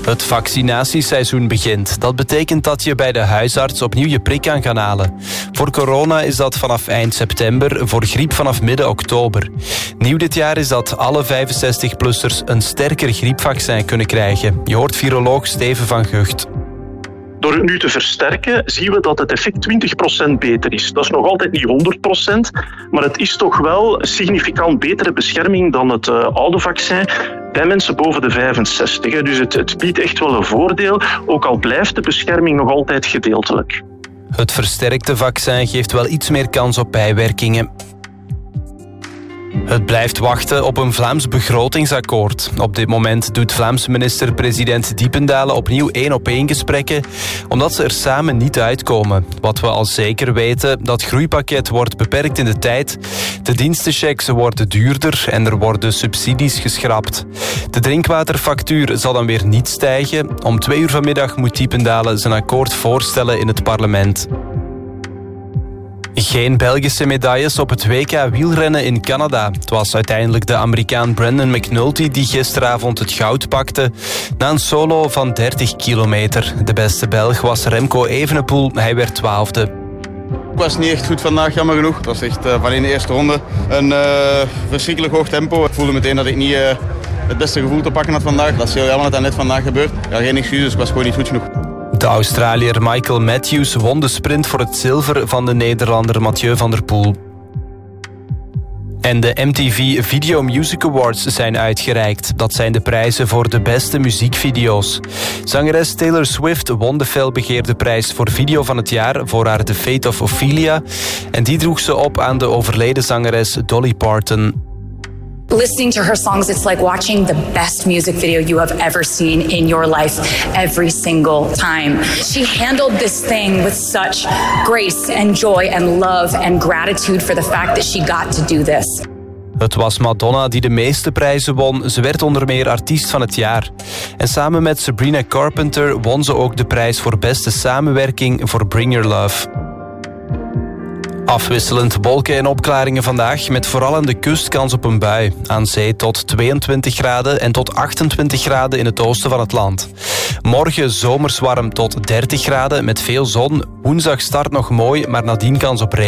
Het vaccinatieseizoen begint. Dat betekent dat je bij de huisarts opnieuw je prik kan gaan halen. Voor corona is dat vanaf eind september, voor griep vanaf midden oktober. Nieuw dit jaar is dat alle 65-plussers een sterker griepvaccin kunnen krijgen. Je hoort viroloog Steven van Gucht. Door het nu te versterken zien we dat het effect 20% beter is. Dat is nog altijd niet 100%, maar het is toch wel significant betere bescherming dan het oude vaccin bij mensen boven de 65. Dus het biedt echt wel een voordeel, ook al blijft de bescherming nog altijd gedeeltelijk. Het versterkte vaccin geeft wel iets meer kans op bijwerkingen. Het blijft wachten op een Vlaams begrotingsakkoord. Op dit moment doet Vlaamse minister-president Diependalen opnieuw 1-op-1 gesprekken, omdat ze er samen niet uitkomen. Wat we al zeker weten, dat groeipakket wordt beperkt in de tijd. De dienstenchecks worden duurder en er worden subsidies geschrapt. De drinkwaterfactuur zal dan weer niet stijgen. Om 2 uur vanmiddag moet Diependalen zijn akkoord voorstellen in het parlement. Geen Belgische medailles op het WK wielrennen in Canada. Het was uiteindelijk de Amerikaan Brandon McNulty die gisteravond het goud pakte na een solo van 30 kilometer. De beste Belg was Remco Evenepoel, hij werd 12e. Ik was niet echt goed vandaag, jammer genoeg. Het was echt van in de eerste ronde een verschrikkelijk hoog tempo. Ik voelde meteen dat ik niet het beste gevoel te pakken had vandaag. Dat is heel jammer dat dat net vandaag gebeurt. Ja, geen excuses, ik was gewoon niet goed genoeg. De Australiër Michael Matthews won de sprint voor het zilver van de Nederlander Mathieu van der Poel. En de MTV Video Music Awards zijn uitgereikt. Dat zijn de prijzen voor de beste muziekvideo's. Zangeres Taylor Swift won de felbegeerde prijs voor video van het jaar voor haar The Fate of Ophelia. En die droeg ze op aan de overleden zangeres Dolly Parton. Listening to her songs, it's like watching the best music video you have ever seen in your life every single time. She handled this thing with such grace and joy and love and gratitude for the fact that she got to do this. Het was Madonna die de meeste prijzen won. Ze werd onder meer artiest van het jaar. En samen met Sabrina Carpenter won ze ook de prijs voor beste samenwerking voor Bring Your Love. Afwisselend wolken en opklaringen vandaag, met vooral aan de kust kans op een bui. Aan zee tot 22 graden en tot 28 graden in het oosten van het land. Morgen zomers warm tot 30 graden met veel zon. Woensdag start nog mooi, maar nadien kans op regen.